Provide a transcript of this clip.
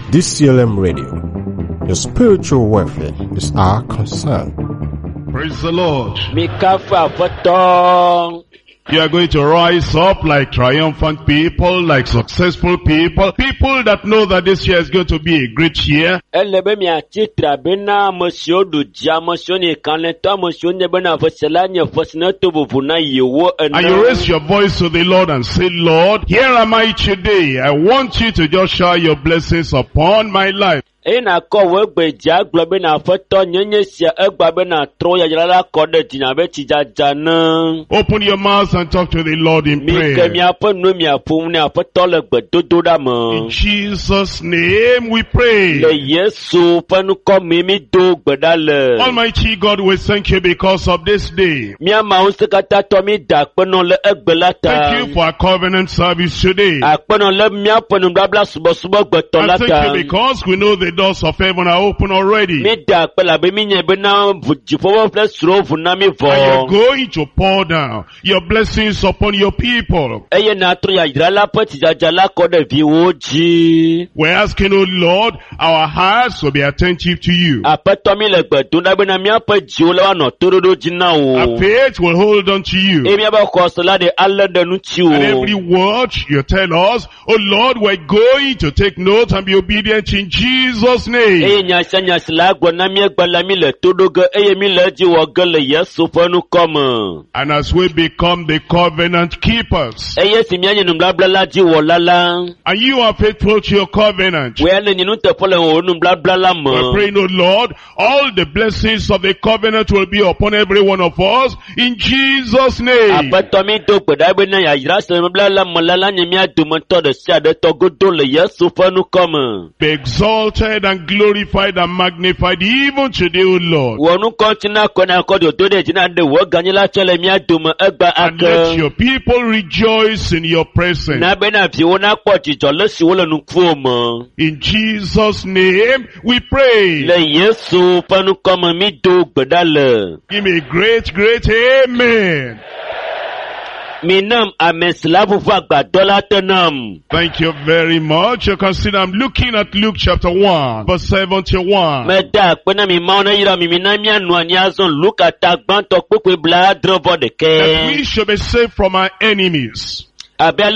DCLM Radio. Your spiritual welfare is our concern. Praise the Lord. Mikafa Fatong. You are going to rise up like triumphant people, like successful people, people that know that this year is going to be a great year. And you raise your voice to the Lord and say, Lord, here am I today. I want you to just shower your blessings upon my life. Open your mouth and talk to the Lord in prayer. In Jesus' name we pray. Almighty God, we thank you because of this day. Thank you for our covenant service today. And thank you because we know the doors of heaven are open already. And you're going to pour down your blessings upon your people. We're asking, oh Lord, our hearts will be attentive to you. Our faith will hold on to you. And every word you tell us, oh Lord, we're going to take note and be obedient in Jesus' name. And as we become the covenant keepers, and you are faithful to your covenant, we're praying, oh Lord, all the blessings of the covenant will be upon every one of us in Jesus' name. Be exalted and glorified and magnified even today, O Lord. And let your people rejoice in your presence. In Jesus' name we pray. Give me a great, great amen. Thank you very much. You can see I'm looking at Luke chapter 1, verse 71. That we should be saved from our enemies.